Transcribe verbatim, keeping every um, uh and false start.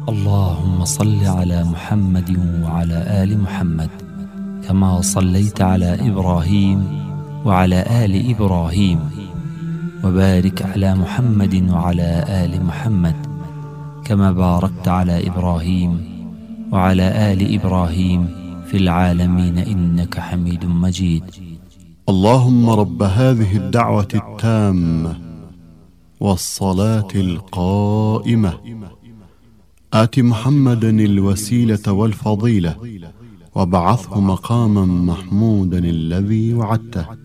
اللهم صل على محمد وعلى آل محمد كما صليت على إبراهيم وعلى آل إبراهيم، وبارك على محمد وعلى آل محمد كما باركت على إبراهيم وعلى آل إبراهيم في العالمين إنك حميد مجيد. اللهم رب هذه الدعوة التامة والصلاة القائمة، آت محمدا الوسيلة والفضيلة وابعثه مقاما محمودا الذي وعدته.